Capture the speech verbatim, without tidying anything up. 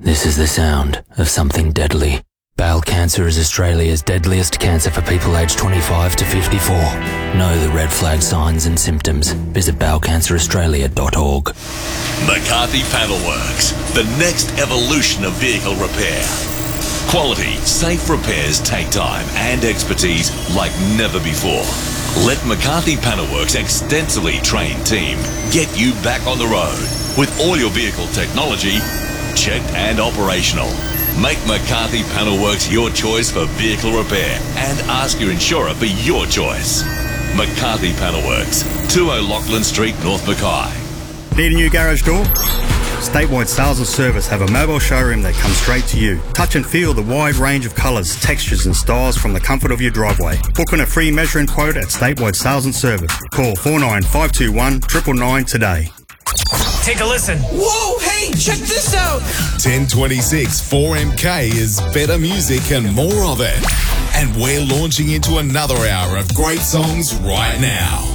This is the sound of something deadly. Bowel cancer is Australia's deadliest cancer for people aged twenty-five to fifty-four. Know the red flag signs and symptoms. Visit bowel cancer australia dot org. McCarthy Panelworks, the next evolution of vehicle repair. Quality, safe repairs take time and expertise like never before. Let McCarthy Panelworks' extensively trained team get you back on the road with all your vehicle technology checked and operational. Make McCarthy Panelworks your choice for vehicle repair and ask your insurer for your choice. McCarthy Panelworks, two O'Loughlin Street, North Mackay. Need a new garage door? Statewide Sales and Service have a mobile showroom that comes straight to you. Touch and feel the wide range of colours, textures and styles from the comfort of your driveway. Book on a free measuring quote at Statewide Sales and Service. Call four nine five two one nine nine nine today. Take a listen. Whoa, hey, check this out. ten twenty-six four M K is better music and more of it. And we're launching into another hour of great songs right now.